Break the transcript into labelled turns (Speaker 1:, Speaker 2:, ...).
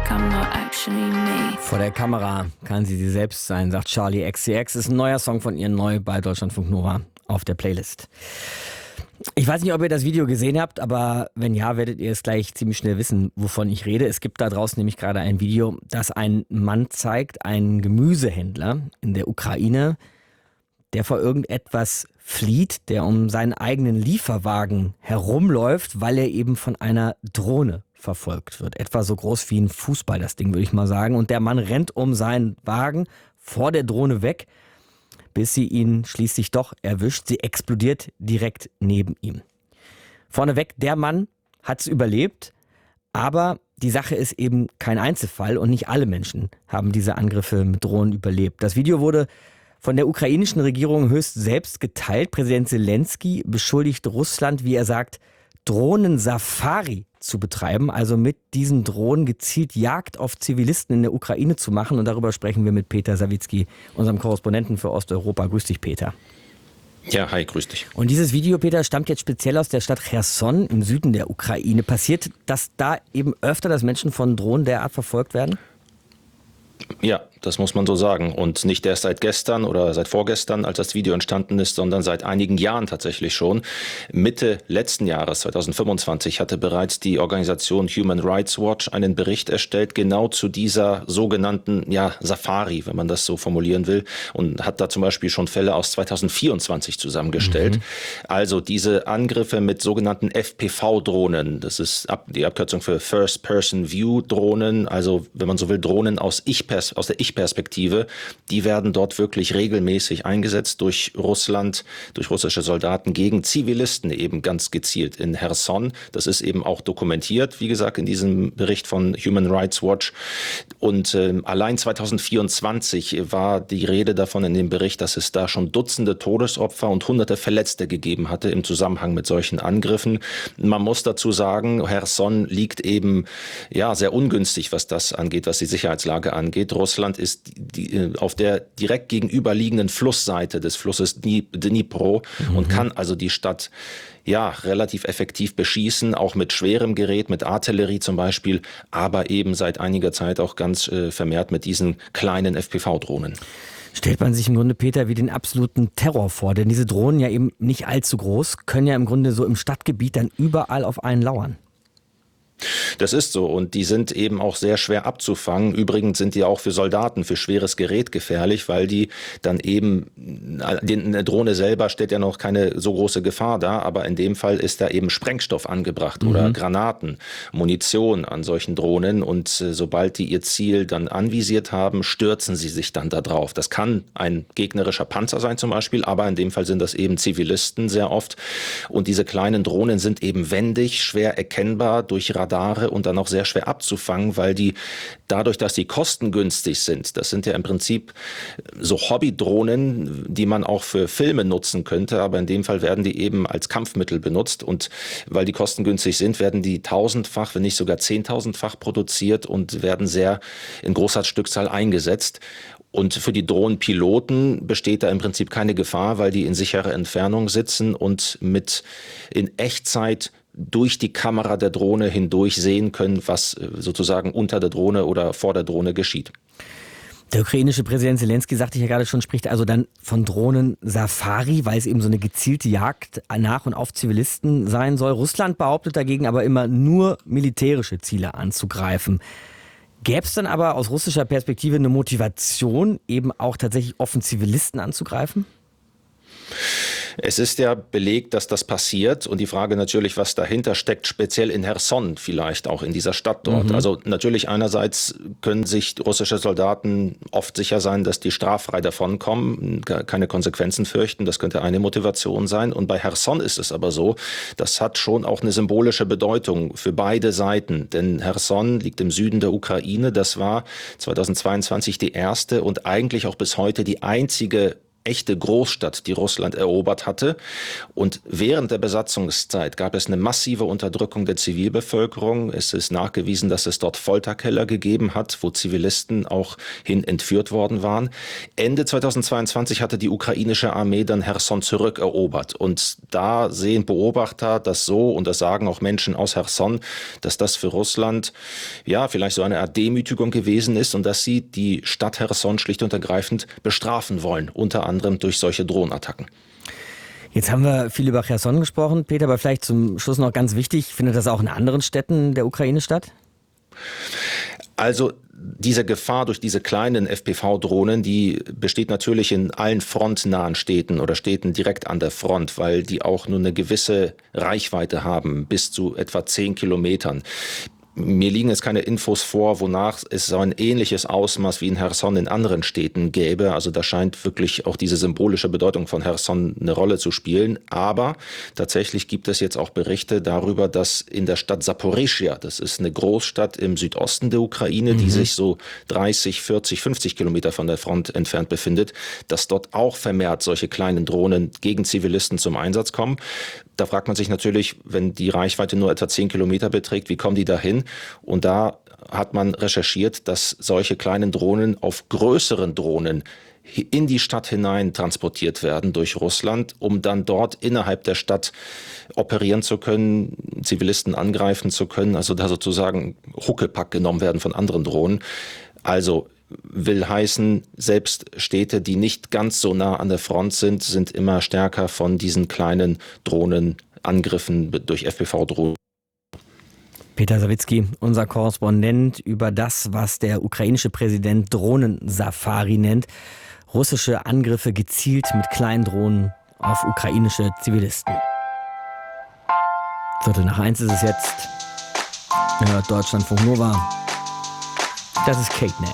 Speaker 1: I'm not actually me.
Speaker 2: Vor der Kamera kann sie selbst sein, sagt Charli XCX. Ist ein neuer Song von ihr, neu bei Deutschlandfunk Nova auf der Playlist. Ich weiß nicht, ob ihr das Video gesehen habt, aber wenn ja, werdet ihr es gleich ziemlich schnell wissen, wovon ich rede. Es gibt da draußen nämlich gerade ein Video, das ein Mann zeigt, einen Gemüsehändler in der Ukraine, der vor irgendetwas flieht, der um seinen eigenen Lieferwagen herumläuft, weil er eben von einer Drohne verfolgt wird. Etwa so groß wie ein Fußball, das Ding, würde ich mal sagen. Und der Mann rennt um seinen Wagen vor der Drohne weg, bis sie ihn schließlich doch erwischt. Sie explodiert direkt neben ihm. Vorneweg, der Mann hat es überlebt, aber die Sache ist eben kein Einzelfall und nicht alle Menschen haben diese Angriffe mit Drohnen überlebt. Das Video wurde von der ukrainischen Regierung höchst selbst geteilt. Präsident Zelensky beschuldigt Russland, wie er sagt, Drohnen-Safari zu betreiben, also mit diesen Drohnen gezielt Jagd auf Zivilisten in der Ukraine zu machen. Und darüber sprechen wir mit Peter Sawicki, unserem Korrespondenten für Osteuropa. Grüß dich, Peter.
Speaker 3: Ja, hi, grüß dich.
Speaker 2: Und dieses Video, Peter, stammt jetzt speziell aus der Stadt Cherson im Süden der Ukraine. Passiert das da eben öfter, dass Menschen von Drohnen derart verfolgt werden?
Speaker 3: Ja, das muss man so sagen. Und nicht erst seit gestern oder seit vorgestern, als das Video entstanden ist, sondern seit einigen Jahren tatsächlich schon. Mitte letzten Jahres, 2025, hatte bereits die Organisation Human Rights Watch einen Bericht erstellt, genau zu dieser sogenannten Safari, wenn man das so formulieren will, und hat da zum Beispiel schon Fälle aus 2024 zusammengestellt. Also diese Angriffe mit sogenannten FPV-Drohnen, das ist die Abkürzung für First-Person-View-Drohnen, also wenn man so will, Drohnen aus der Ich-Perspektive, die werden dort wirklich regelmäßig eingesetzt durch Russland, durch russische Soldaten gegen Zivilisten eben ganz gezielt in Cherson. Das ist eben auch dokumentiert, wie gesagt, in diesem Bericht von Human Rights Watch. Und allein 2024 war die Rede davon in dem Bericht, dass es da schon Dutzende Todesopfer und Hunderte Verletzte gegeben hatte im Zusammenhang mit solchen Angriffen. Man muss dazu sagen, Cherson liegt eben sehr ungünstig, was das angeht, was die Sicherheitslage angeht. Russland ist auf der direkt gegenüberliegenden Flussseite des Flusses Dnipro und kann also die Stadt relativ effektiv beschießen, auch mit schwerem Gerät, mit Artillerie zum Beispiel, aber eben seit einiger Zeit auch ganz vermehrt mit diesen kleinen FPV-Drohnen.
Speaker 2: Stellt man sich im Grunde, Peter, wie den absoluten Terror vor, denn diese Drohnen ja eben nicht allzu groß, können ja im Grunde so im Stadtgebiet dann überall auf einen lauern.
Speaker 3: Das ist so und die sind eben auch sehr schwer abzufangen. Übrigens sind die auch für Soldaten, für schweres Gerät gefährlich, weil die dann eben, eine Drohne selber stellt ja noch keine so große Gefahr dar, aber in dem Fall ist da eben Sprengstoff angebracht oder Granaten, Munition an solchen Drohnen und sobald die ihr Ziel dann anvisiert haben, stürzen sie sich dann da drauf. Das kann ein gegnerischer Panzer sein zum Beispiel, aber in dem Fall sind das eben Zivilisten sehr oft und diese kleinen Drohnen sind eben wendig, schwer erkennbar durch Radare und dann auch sehr schwer abzufangen, weil die dadurch, dass die kostengünstig sind, das sind ja im Prinzip so Hobbydrohnen, die man auch für Filme nutzen könnte, aber in dem Fall werden die eben als Kampfmittel benutzt und weil die kostengünstig sind, werden die tausendfach, wenn nicht sogar 10.000-fach produziert und werden sehr in großer Stückzahl eingesetzt. Und für die Drohnenpiloten besteht da im Prinzip keine Gefahr, weil die in sicherer Entfernung sitzen und in Echtzeit durch die Kamera der Drohne hindurch sehen können, was sozusagen unter der Drohne oder vor der Drohne geschieht.
Speaker 2: Der ukrainische Präsident Zelensky, sagte ich ja gerade schon, spricht also dann von Drohnen-Safari, weil es eben so eine gezielte Jagd nach und auf Zivilisten sein soll. Russland behauptet dagegen aber immer nur militärische Ziele anzugreifen. Gäbe es dann aber aus russischer Perspektive eine Motivation, eben auch tatsächlich offen Zivilisten anzugreifen?
Speaker 3: Es ist ja belegt, dass das passiert und die Frage natürlich, was dahinter steckt, speziell in Cherson vielleicht auch in dieser Stadt dort. Also natürlich einerseits können sich russische Soldaten oft sicher sein, dass die straffrei davonkommen, keine Konsequenzen fürchten, das könnte eine Motivation sein. Und bei Cherson ist es aber so, das hat schon auch eine symbolische Bedeutung für beide Seiten, denn Cherson liegt im Süden der Ukraine, das war 2022 die erste und eigentlich auch bis heute die einzige echte Großstadt, die Russland erobert hatte. Und während der Besatzungszeit gab es eine massive Unterdrückung der Zivilbevölkerung. Es ist nachgewiesen, dass es dort Folterkeller gegeben hat, wo Zivilisten auch hin entführt worden waren. Ende 2022 hatte die ukrainische Armee dann Cherson zurückerobert. Und da sehen Beobachter das so, und das sagen auch Menschen aus Cherson, dass das für Russland ja vielleicht so eine Art Demütigung gewesen ist und dass sie die Stadt Cherson schlicht und ergreifend bestrafen wollen, unter anderem durch solche Drohnenattacken.
Speaker 2: Jetzt haben wir viel über Cherson gesprochen, Peter, aber vielleicht zum Schluss noch ganz wichtig, findet das auch in anderen Städten der Ukraine statt?
Speaker 3: Also diese Gefahr durch diese kleinen FPV-Drohnen, die besteht natürlich in allen frontnahen Städten oder Städten direkt an der Front, weil die auch nur eine gewisse Reichweite haben, bis zu etwa 10 Kilometern. Mir liegen jetzt keine Infos vor, wonach es so ein ähnliches Ausmaß wie in Cherson in anderen Städten gäbe. Also da scheint wirklich auch diese symbolische Bedeutung von Cherson eine Rolle zu spielen. Aber tatsächlich gibt es jetzt auch Berichte darüber, dass in der Stadt Saporischschja, das ist eine Großstadt im Südosten der Ukraine, die sich so 30, 40, 50 Kilometer von der Front entfernt befindet, dass dort auch vermehrt solche kleinen Drohnen gegen Zivilisten zum Einsatz kommen. Da fragt man sich natürlich, wenn die Reichweite nur etwa 10 Kilometer beträgt, wie kommen die dahin? Und da hat man recherchiert, dass solche kleinen Drohnen auf größeren Drohnen in die Stadt hinein transportiert werden durch Russland, um dann dort innerhalb der Stadt operieren zu können, Zivilisten angreifen zu können, also da sozusagen Huckepack genommen werden von anderen Drohnen. Also will heißen, selbst Städte, die nicht ganz so nah an der Front sind, sind immer stärker von diesen kleinen Drohnenangriffen durch FPV-Drohnen.
Speaker 2: Peter Sawicki, unser Korrespondent, über das, was der ukrainische Präsident Drohnensafari nennt. Russische Angriffe gezielt mit kleinen Drohnen auf ukrainische Zivilisten. 1:15 ist es jetzt. Ihr hört Deutschlandfunk Nova. Das ist Kate Nash.